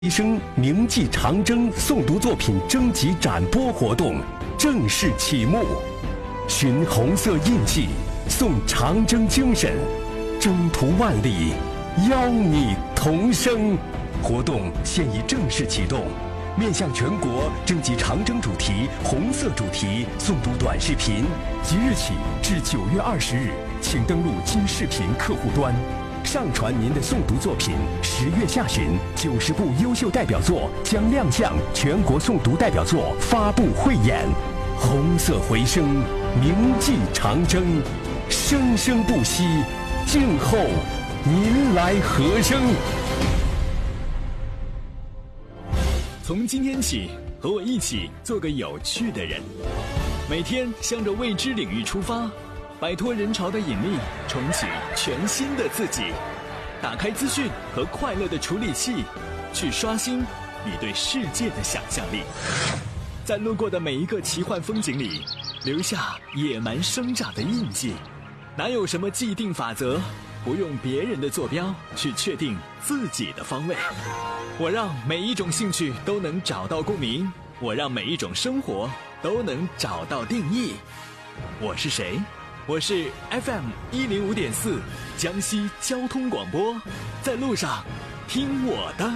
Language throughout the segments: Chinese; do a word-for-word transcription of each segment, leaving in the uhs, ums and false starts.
一生铭记长征诵读作品征集展播活动正式启幕，寻红色印记，诵长征精神，征途万里，邀你同生。活动现已正式启动，面向全国征集长征主题、红色主题诵读短视频，即日起至九月二十日，请登录金视频客户端。上传您的诵读作品，十月下旬，九十部优秀代表作将亮相全国诵读代表作发布汇演。红色回声，铭记长征，生生不息，静候您来和声。 从今天起，和我一起做个有趣的人，每天向着未知领域出发，摆脱人潮的引力，重启全新的自己。打开资讯和快乐的处理器，去刷新你对世界的想象力。在路过的每一个奇幻风景里，留下野蛮生长的印记。哪有什么既定法则，不用别人的坐标去确定自己的方位。我让每一种兴趣都能找到共鸣，我让每一种生活都能找到定义。我是谁？我是 F M 一零五点四江西交通广播，在路上听我的。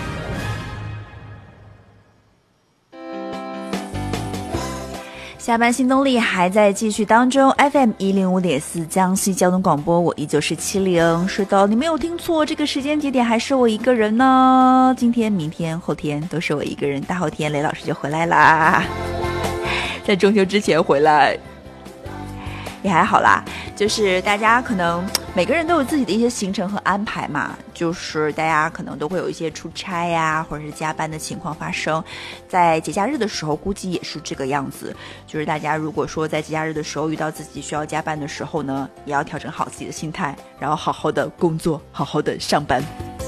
下班新动力还在继续当中 ，F M 一零五点四江西交通广播，我依旧是七零。是的，你没有听错，这个时间节点还是我一个人呢。今天、明天、后天都是我一个人，大后天雷老师就回来啦，在中秋之前回来。也还好啦，就是大家可能每个人都有自己的一些行程和安排嘛，就是大家可能都会有一些出差呀或者是加班的情况发生，在节假日的时候估计也是这个样子，就是大家如果说在节假日的时候遇到自己需要加班的时候呢，也要调整好自己的心态，然后好好的工作，好好的上班。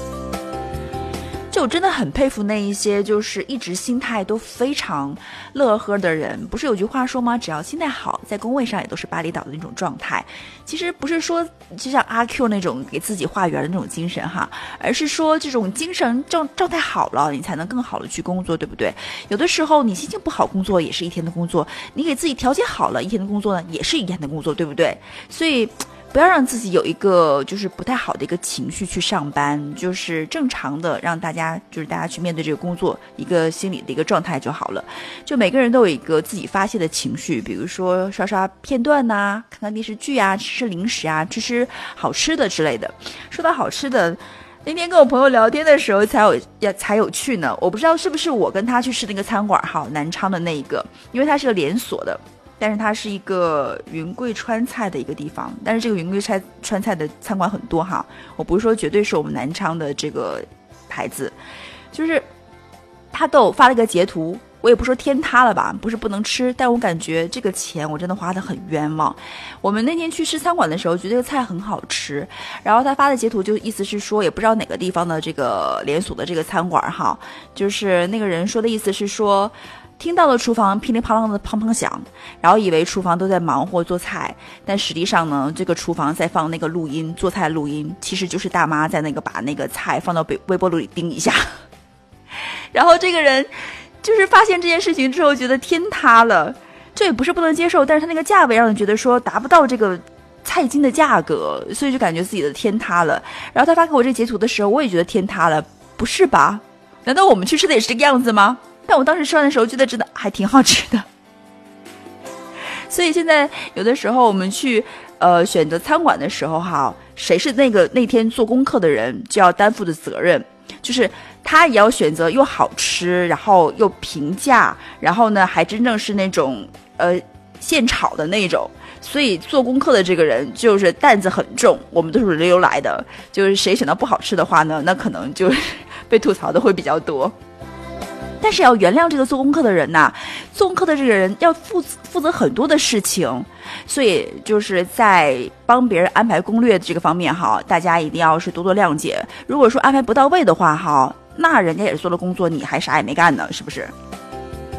就我真的很佩服那一些就是一直心态都非常乐呵的人。不是有句话说吗？只要心态好，在工位上也都是巴厘岛的那种状态。其实不是说就像阿 Q 那种给自己画圆的那种精神哈，而是说这种精神状状态好了，你才能更好的去工作，对不对？有的时候你心情不好，工作也是一天的工作；你给自己调节好了，一天的工作呢，也是一天的工作，对不对？所以不要让自己有一个就是不太好的一个情绪去上班，就是正常的让大家就是大家去面对这个工作一个心理的一个状态就好了。就每个人都有一个自己发泄的情绪，比如说刷刷片段呐、啊，看看电视剧啊，吃吃零食啊，吃吃好吃的之类的。说到好吃的，那天跟我朋友聊天的时候才有要才有趣呢。我不知道是不是我跟他去吃那个餐馆哈，南昌的那一个，因为它是个连锁的。但是它是一个云贵川菜的一个地方，但是这个云贵川川菜的餐馆很多哈，我不是说绝对是我们南昌的这个牌子，就是他都发了个截图，我也不说天塌了吧，不是不能吃，但我感觉这个钱我真的花得很冤枉。我们那天去吃餐馆的时候觉得这个菜很好吃，然后他发的截图就意思是说也不知道哪个地方的这个连锁的这个餐馆哈，就是那个人说的意思是说听到了厨房噼里啪啦的砰砰响，然后以为厨房都在忙活做菜，但实际上呢，这个厨房在放那个录音，做菜录音，其实就是大妈在那个把那个菜放到微波炉里叮一下。然后这个人就是发现这件事情之后，觉得天塌了，这也不是不能接受，但是他那个价位让人觉得说达不到这个菜金的价格，所以就感觉自己的天塌了。然后他发给我这截图的时候，我也觉得天塌了，不是吧？难道我们去吃的也是这个样子吗？但我当时吃完的时候觉得真的还挺好吃的。所以现在有的时候我们去呃选择餐馆的时候哈，谁是那个那天做功课的人就要担负的责任，就是他也要选择又好吃，然后又平价，然后呢还真正是那种呃现炒的那种。所以做功课的这个人就是担子很重，我们都是轮流来的，就是谁选到不好吃的话呢，那可能就是被吐槽的会比较多。但是要原谅这个做功课的人呐、啊，做功课的这个人要负负责很多的事情，所以就是在帮别人安排攻略这个方面哈，大家一定要是多多谅解。如果说安排不到位的话哈，那人家也是做了工作，你还啥也没干呢，是不是？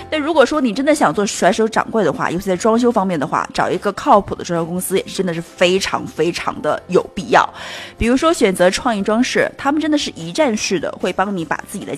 但如果说你真的想做甩手掌柜的话，尤其在装修方面的话，找一个靠谱的装修公司也是真的是非常非常的有必要。比如说选择创意装饰，他们真的是一站式的，会帮你把自己的